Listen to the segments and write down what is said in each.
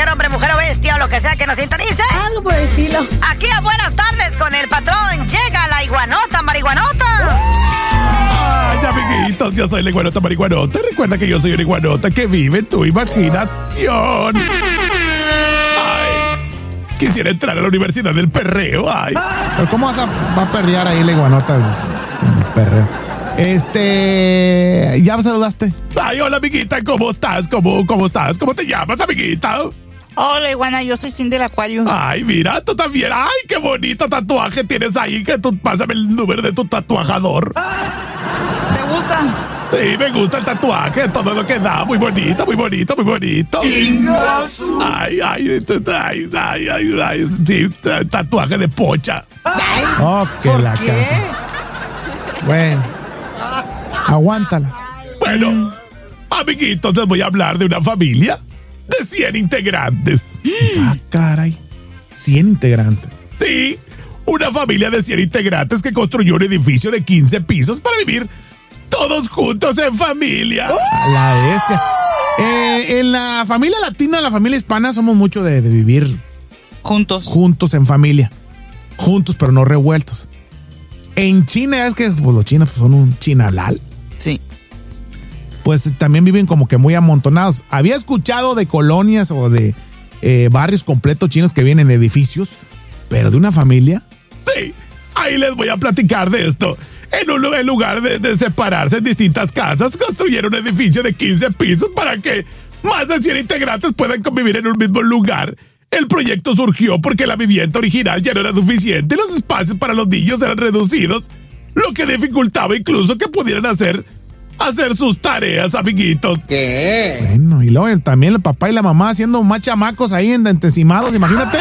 hombre, mujer o bestia o lo que sea que nos sintonice. Algo por el estilo. Aquí a Buenas Tardes con el patrón llega la iguanota marihuanota. Ay, amiguitos, yo soy la iguanota marihuanota. Recuerda que yo soy una iguanota que vive en tu imaginación. Ay, quisiera entrar a la Universidad del Perreo. Ay. Pero ¿cómo va a perrear ahí la iguanota en el perreo? ¿Ya me saludaste? Ay, hola, amiguita, ¿cómo estás? ¿Cómo estás? ¿Cómo te llamas, amiguita? Hola, iguana, yo soy Cindy del Aquarius. Ay, mira, tú también. Ay, qué bonito tatuaje tienes ahí. Que tú, pásame el número de tu tatuajador. ¿Te gusta? Sí, me gusta el tatuaje, todo lo que da. Muy bonito, muy bonito, muy bonito. Ay, sí, tatuaje de pocha. Ay, Ok, ¿por la qué? casa. Bueno, aguántala. Bueno, amiguitos, les voy a hablar de una familia de 100 integrantes. Ah, caray. 100 integrantes. Sí, una familia de 100 integrantes que construyó un edificio de 15 pisos para vivir todos juntos en familia. A la bestia. En la familia latina, la familia hispana, somos mucho de vivir juntos en familia. Juntos, pero no revueltos. En China, es que pues, los chinos son un chinalal. Sí. Pues también viven como que muy amontonados. Había escuchado de colonias o de barrios completos chinos que vienen en edificios, pero de una familia. Sí, ahí les voy a platicar de esto. En lugar de separarse en distintas casas, construyeron un edificio de 15 pisos para que más de 100 integrantes puedan convivir en un mismo lugar. El proyecto surgió porque la vivienda original ya no era suficiente y los espacios para los niños eran reducidos, lo que dificultaba incluso que pudieran hacer sus tareas, amiguitos. ¿Qué? Bueno, y luego también el papá y la mamá haciendo más chamacos ahí entesimados, imagínate.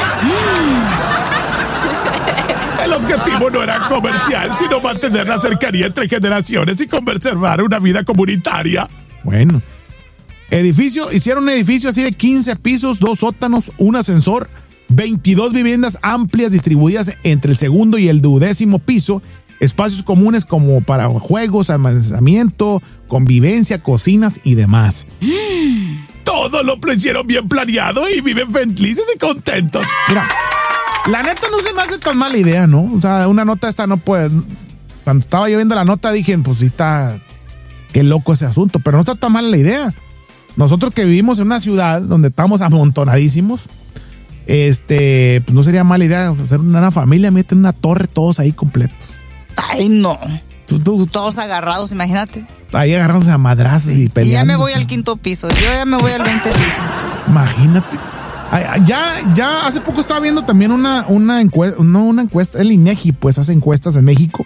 El objetivo no era comercial, sino mantener la cercanía entre generaciones y conservar una vida comunitaria. Bueno, hicieron un edificio así de 15 pisos, 2 sótanos, un ascensor, 22 viviendas amplias distribuidas entre el segundo y el 12º piso, espacios comunes como para juegos, almacenamiento, convivencia, cocinas y demás. Todo lo hicieron bien planeado y viven felices y contentos. Mira, la neta no se me hace tan mala idea, ¿no? O sea, una nota esta no puede... Cuando estaba yo viendo la nota dije, pues sí está... Qué loco ese asunto, pero no está tan mala la idea. Nosotros que vivimos en una ciudad donde estamos amontonadísimos, pues no sería mala idea hacer una familia, meter una torre todos ahí completos. Ay, no. Tú, Todos agarrados, imagínate. ahí agarrándose a madrazos y peleando. Y ya me voy al 5º piso. Yo ya me voy al 20 piso. Imagínate. Ya hace poco estaba viendo también una encuesta, el INEGI pues hace encuestas en México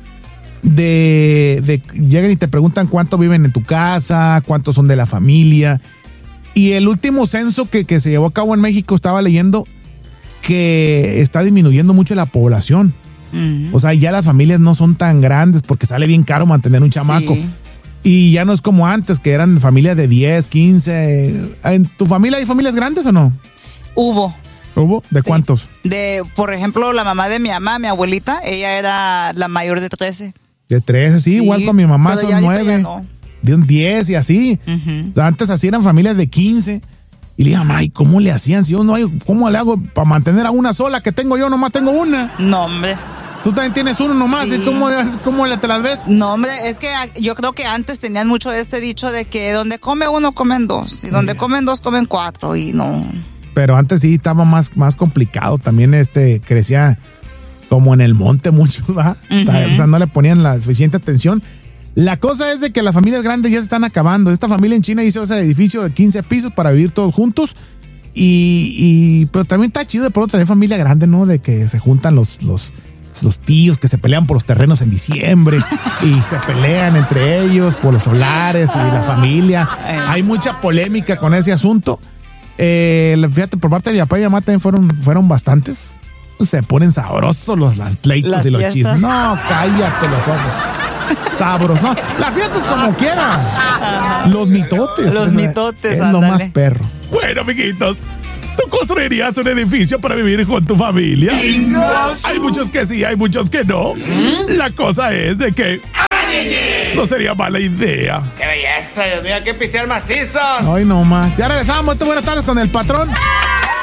llegan y te preguntan cuánto viven en tu casa, cuántos son de la familia. Y el último censo que se llevó a cabo en México estaba leyendo que está disminuyendo mucho la población. O sea, ya las familias no son tan grandes porque sale bien caro mantener un chamaco. Sí. Y ya no es como antes, que eran familias de 10, 15. ¿En tu familia hay familias grandes o no? ¿Hubo? ¿De sí. ¿Cuántos? Por ejemplo, la mamá de mi mamá, mi abuelita, ella era la mayor de 13. De 13, sí, igual con mi mamá son 9. No. De un 10 y así. O sea, antes así eran familias de 15. Y le dije, mamá, ¿y cómo le hacían? Si yo no hay, ¿cómo le hago para mantener a una sola que tengo yo? Nomás tengo una. No, hombre. Tú también tienes uno nomás, sí. ¿Y cómo te las ves? No, hombre, es que yo creo que antes tenían mucho este dicho de que donde come uno, comen dos. Y donde comen dos, comen cuatro. Y no. Pero antes sí estaba más complicado. También crecía como en el monte mucho, ¿verdad? O sea, no le ponían la suficiente atención. La cosa es de que las familias grandes ya se están acabando. Esta familia en China hizo ese edificio de 15 pisos para vivir todos juntos. Pero también está chido de pronto tener familia grande, ¿no? De que se juntan los tíos que se pelean por los terrenos en diciembre y se pelean entre ellos por los solares y la familia. Hay mucha polémica con ese asunto. Fíjate, por parte de mi papá y mi mamá también fueron bastantes. Se ponen sabrosos los pleitos y los chismes. No, cállate los ojos. Sabros, no. La fiesta es como quiera. Los mitotes. Los mitotes, es lo más perro. Bueno, amiguitos, ¿tú construirías un edificio para vivir con tu familia? Hay muchos que sí, hay muchos que no. La cosa es de que no sería mala idea. ¡Qué belleza, Dios mío! ¡Qué pistear macizo! Ay, no más. Ya regresamos. Buenas tardes con el patrón.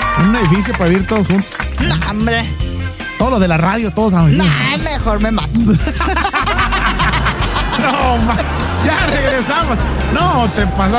Un edificio para vivir todos juntos. No, hombre. Todo lo de la radio, todos a No, mejor me mato. No, ya regresamos. No, te pasaste.